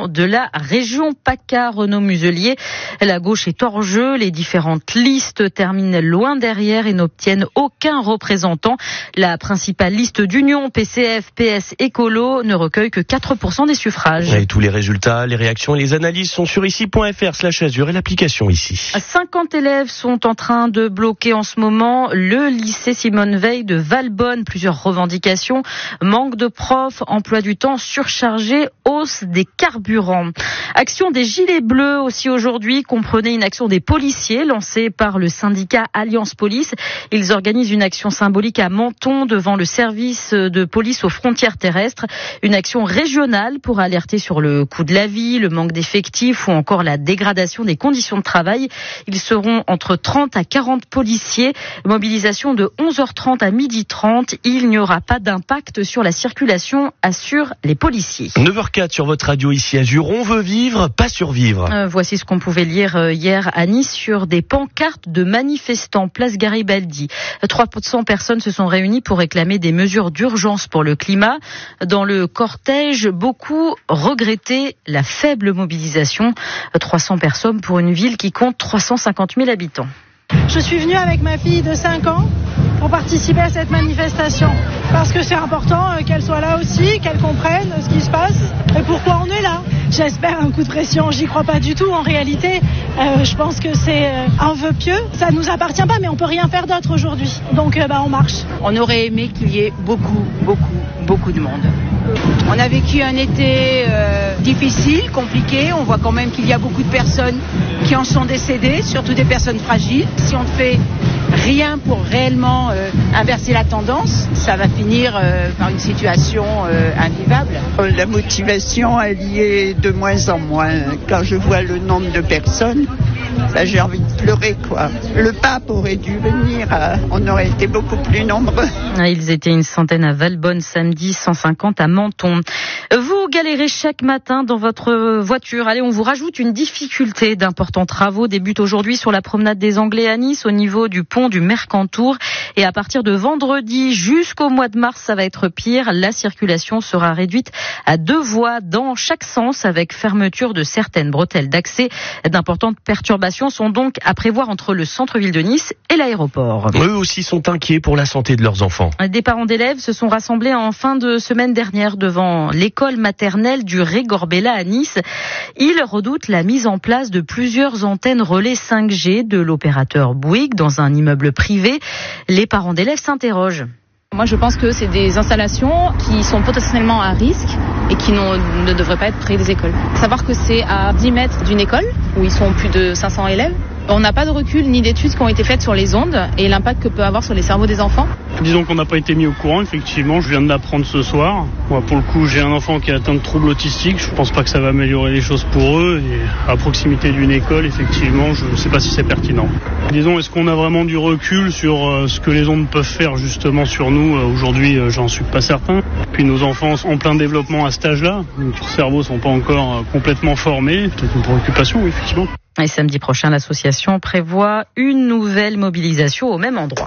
président de la région PACA, Renaud Muselier. La gauche est hors jeu. Les différentes listes terminent loin derrière et n'obtiennent aucun représentant. La principale liste d'Union, PCF, PS, Écolo, ne recueille que 4% des suffrages. Et tous les résultats, les réactions et les analyses sont sur ici.fr/azur et l'application ici. 50 élèves sont en train de bloquer en ce moment le lycée Simone Veil de Valbonne. Plusieurs revendications, manque de profs, emploi du temps surchargé, hausse des carburants. Action des Gilets Bleus aussi aujourd'hui. Comprenez une action des policiers lancée par le syndicat Alliance Police. Ils organisent une action symbolique à Menton devant le service de police aux frontières terrestres. Une action régionale pour alerter sur le coût de la vie, le manque d'effectifs ou encore la dégradation des conditions de travail. Ils seront entre 30 à 40 policiers. Mobilisation de 11h30 à 12h30. Il n'y aura pas d'impact sur la circulation, assurent les policiers. 9h04 sur votre radio ici Azur. On veut vivre, pas survivre. Voici ce qu'on pouvait lire hier à Nice sur des pancartes de manifestants place Garibaldi. 300 personnes se sont réunies pour réclamer des mesures d'urgence pour le climat. Dans le cortège, beaucoup regrettaient la faible mobilisation. 300 personnes pour une ville qui compte 350 000 habitants. Je suis venue avec ma fille de 5 ans pour participer à cette manifestation. Parce que c'est important qu'elle soit là aussi, qu'elle comprenne ce qui se passe et pourquoi on est là. J'espère un coup de pression, j'y crois pas du tout en réalité. Je pense que c'est un vœu pieux. Ça nous appartient pas mais on peut rien faire d'autre aujourd'hui. Donc on marche. On aurait aimé qu'il y ait beaucoup de monde. On a vécu un été difficile, compliqué. On voit quand même qu'il y a beaucoup de personnes qui en sont décédées, surtout des personnes fragiles. Si on ne fait rien pour réellement inverser la tendance, ça va finir par une situation invivable. La motivation, elle y est de moins en moins. Quand je vois le nombre de personnes, j'ai envie de pleurer, quoi. Le pape aurait dû venir, on aurait été beaucoup plus nombreux. Ils étaient une centaine à Valbonne samedi, 150 à Menton. Vous galérez chaque matin dans votre voiture. Allez, on vous rajoute une difficulté. D'importants travaux débutent aujourd'hui sur la promenade des Anglais à Nice, au niveau du pont du Mercantour. Et à partir de vendredi jusqu'au mois de mars, ça va être pire. La circulation sera réduite à 2 voies dans chaque sens, avec fermeture de certaines bretelles d'accès. D'importantes perturbations sont donc à prévoir entre le centre-ville de Nice et l'aéroport. Eux aussi sont inquiets pour la santé de leurs enfants. Des parents d'élèves se sont rassemblés en fin de semaine dernière devant l'école maternelle du Ré-Gorbella à Nice. Ils redoutent la mise en place de plusieurs antennes relais 5G de l'opérateur Bouygues dans un immeuble privé. Les parents d'élèves s'interrogent. Moi, je pense que c'est des installations qui sont potentiellement à risque et qui ne devraient pas être près des écoles. Savoir que c'est à 10 mètres d'une école où ils sont plus de 500 élèves. On n'a pas de recul ni d'études qui ont été faites sur les ondes et l'impact que peut avoir sur les cerveaux des enfants. Disons qu'on n'a pas été mis au courant, effectivement, je viens de l'apprendre ce soir. Moi, pour le coup, j'ai un enfant qui est atteint de troubles autistiques, je pense pas que ça va améliorer les choses pour eux. Et à proximité d'une école, effectivement, je ne sais pas si c'est pertinent. Disons, est-ce qu'on a vraiment du recul sur ce que les ondes peuvent faire justement sur nous? Aujourd'hui, j'en suis pas certain. Puis nos enfants sont en plein développement à cet âge-là, donc leurs cerveaux sont pas encore complètement formés. Peut-être une préoccupation, oui, effectivement. Et samedi prochain, l'association prévoit une nouvelle mobilisation au même endroit.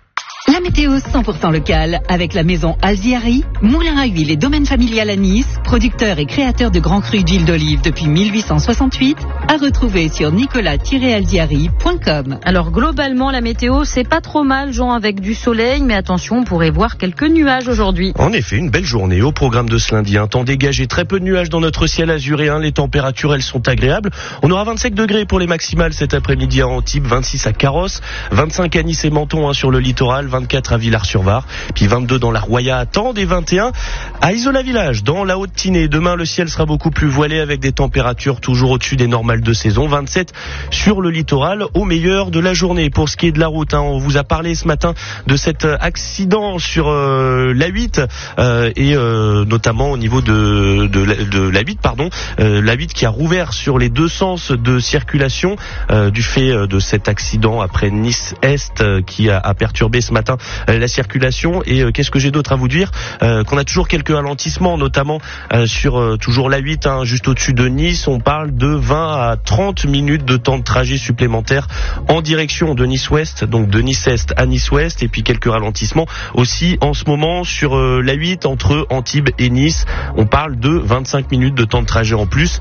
La météo 100% locale avec la maison Alziari, moulin à huile et domaine familial à Nice, producteur et créateur de grands crus d'huile d'olive depuis 1868, à retrouver sur nicolas-alziari.com. Alors globalement, la météo, c'est pas trop mal, Jean, avec du soleil, mais attention, on pourrait voir quelques nuages aujourd'hui. En effet, une belle journée au programme de ce lundi. Un temps dégagé, très peu de nuages dans notre ciel azuréen. Les températures, elles sont agréables. On aura 25 degrés pour les maximales cet après-midi à Antibes, 26 à Carrosse, 25 à Nice et Menton sur le littoral, 24 à Villars-sur-Var, puis 22 dans la Roya à Tende et 21 à Isola-Village, dans la Haute-Tinée. Demain, le ciel sera beaucoup plus voilé avec des températures toujours au-dessus des normales de saison. 27 sur le littoral au meilleur de la journée. Pour ce qui est de la route, on vous a parlé ce matin de cet accident sur l'A8 et notamment au niveau de l'A8, l'A8 qui a rouvert sur les 2 sens de circulation du fait de cet accident après Nice-Est qui a perturbé ce matin la circulation. Et qu'est-ce que j'ai d'autre à vous dire, qu'on a toujours quelques ralentissements, notamment sur toujours l'A8, juste au-dessus de Nice. On parle de 20 à 30 minutes de temps de trajet supplémentaire en direction de Nice-Ouest, donc de Nice-Est à Nice-Ouest, et puis quelques ralentissements aussi en ce moment sur l'A8 entre Antibes et Nice. On parle de 25 minutes de temps de trajet en plus.